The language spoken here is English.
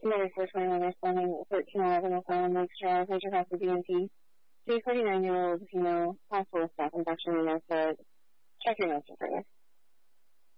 May 421 responding 1311 Asylum Lakes Drive, Major Hospital BNP. The 49-year-old female hospital staff infection in said, check your notes further.